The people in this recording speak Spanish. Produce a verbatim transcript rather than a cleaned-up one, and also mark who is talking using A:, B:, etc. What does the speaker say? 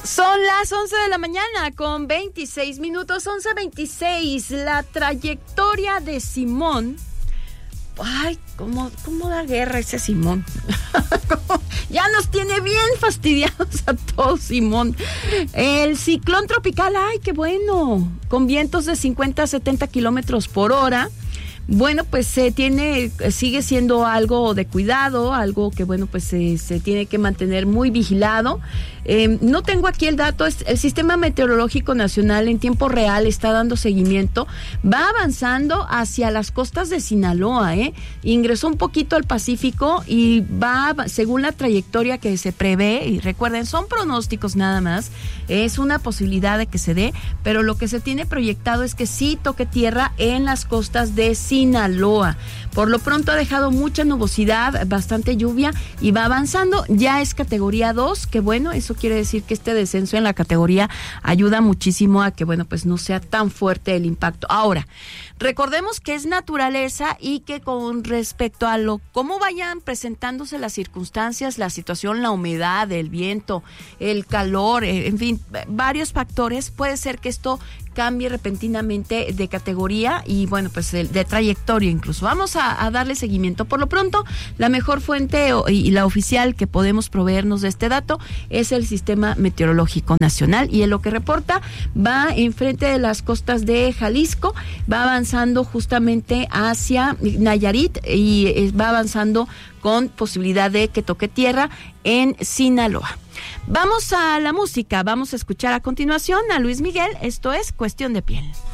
A: Son las once de la mañana con veintiséis minutos, once veintiséis. La trayectoria de Simón. Ay, cómo, cómo da guerra ese Simón. Ya nos tiene bien fastidiados a todos, Simón. El ciclón tropical, ay, qué bueno. Con vientos de cincuenta a setenta kilómetros por hora. Bueno, pues se tiene, sigue siendo algo de cuidado, algo que, bueno, pues se, se tiene que mantener muy vigilado. Eh, no tengo aquí el dato, es, el Sistema Meteorológico Nacional en tiempo real está dando seguimiento, va avanzando hacia las costas de Sinaloa, ¿eh? Ingresó un poquito al Pacífico y va, según la trayectoria que se prevé, y recuerden, son pronósticos nada más, es una posibilidad de que se dé, pero lo que se tiene proyectado es que sí toque tierra en las costas de Sinaloa. Sinaloa. Por lo pronto ha dejado mucha nubosidad, bastante lluvia y va avanzando. Ya es categoría dos, que bueno, eso quiere decir que este descenso en la categoría ayuda muchísimo a que, bueno, pues no sea tan fuerte el impacto. Ahora, recordemos que es naturaleza y que con respecto a lo cómo vayan presentándose las circunstancias, la situación, la humedad, el viento, el calor, en fin, varios factores, puede ser que esto cambie repentinamente de categoría y, bueno, pues de, de trayectoria incluso. Vamos a, a darle seguimiento. Por lo pronto, la mejor fuente o, y, y la oficial que podemos proveernos de este dato es el Sistema Meteorológico Nacional, y en lo que reporta va enfrente de las costas de Jalisco, va avanzando justamente hacia Nayarit y eh, va avanzando con posibilidad de que toque tierra en Sinaloa. Vamos a la música, vamos a escuchar a continuación a Luis Miguel, esto es Cuestión de Piel.